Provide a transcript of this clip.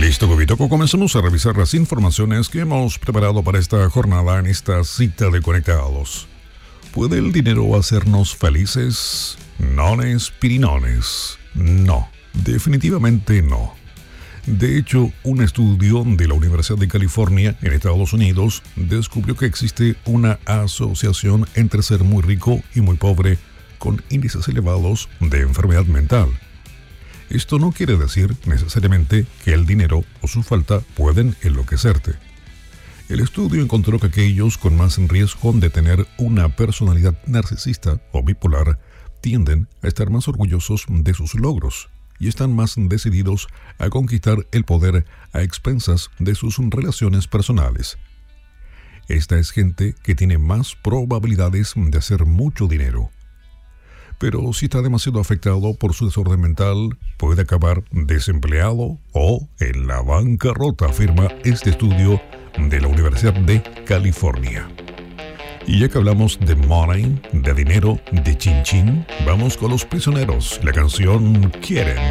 Listo, Gobitoco, comenzamos a revisar las informaciones que hemos preparado para esta jornada en esta cita de Conectados. ¿Puede el dinero hacernos felices? Nones pirinones. No, definitivamente no. De hecho, un estudio de la Universidad de California en Estados Unidos descubrió que existe una asociación entre ser muy rico y muy pobre con índices elevados de enfermedad mental. Esto no quiere decir necesariamente que el dinero o su falta pueden enloquecerte. El estudio encontró que aquellos con más riesgo de tener una personalidad narcisista o bipolar tienden a estar más orgullosos de sus logros y están más decididos a conquistar el poder a expensas de sus relaciones personales. Esta es gente que tiene más probabilidades de hacer mucho dinero. Pero si está demasiado afectado por su desorden mental, puede acabar desempleado o en la bancarrota, afirma este estudio de la Universidad de California. Y ya que hablamos de money, de dinero, de chin chin, vamos con Los Prisioneros, la canción Quieren.